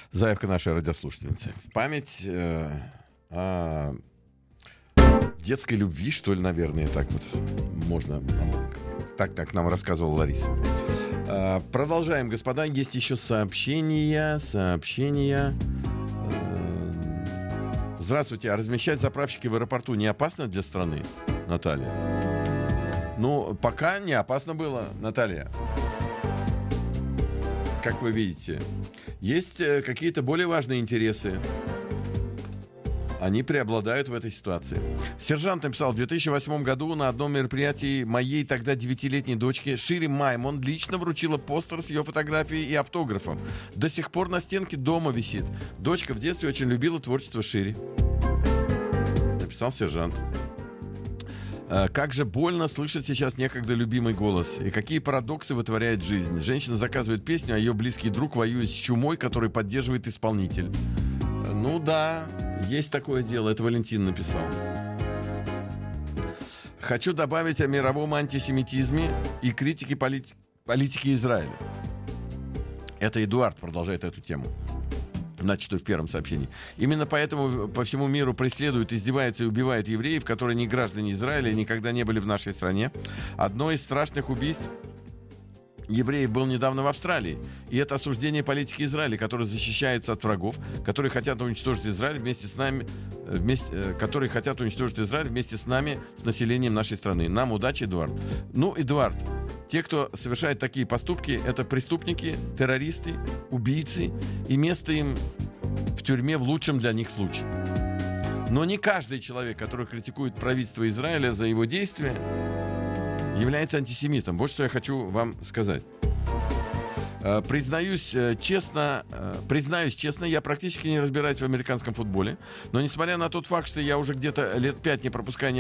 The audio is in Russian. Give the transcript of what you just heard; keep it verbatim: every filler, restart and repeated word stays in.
Заявка нашей радиослушательницы. В память э, о детской любви, что ли, наверное, так вот можно. Так, так нам рассказывала Лариса. Э, продолжаем, господа. Есть еще сообщения. Сообщения. Э, здравствуйте. А размещать заправщики в аэропорту не опасно для страны, Наталья? Ну, пока не опасно было, Наталья. Как вы видите, есть какие-то более важные интересы. Они преобладают в этой ситуации. Сержант написал: в две тысячи восьмом году на одном мероприятии моей тогда девятилетней дочке Шири Маймон лично вручила постер с ее фотографией и автографом. До сих пор на стенке дома висит. Дочка в детстве очень любила творчество Шири. Написал сержант. Как же больно слышать сейчас некогда любимый голос. И какие парадоксы вытворяет жизнь. Женщина заказывает песню, а ее близкий друг воюет с чумой, который поддерживает исполнитель. Ну да, есть такое дело. Это Валентин написал. Хочу добавить о мировом антисемитизме и критике полит... политики Израиля. Это Эдуард продолжает эту тему. Начатую в первом сообщении. Именно поэтому по всему миру преследуют, издеваются и убивают евреев, которые не граждане Израиля и никогда не были в нашей стране. Одно из страшных убийств евреев было недавно в Австралии. И это осуждение политики Израиля, который защищается от врагов, которые хотят уничтожить Израиль вместе с нами, вместе, которые хотят уничтожить Израиль вместе с нами, с населением нашей страны. Нам удачи, Эдуард. Ну, Эдуард, те, кто совершает такие поступки, это преступники, террористы, убийцы, и место им в тюрьме в лучшем для них случае. Но не каждый человек, который критикует правительство Израиля за его действия, является антисемитом. Вот что я хочу вам сказать. Признаюсь честно, признаюсь честно, я практически не разбираюсь в американском футболе, но несмотря на тот факт, что я уже где-то лет пять не пропускаю ни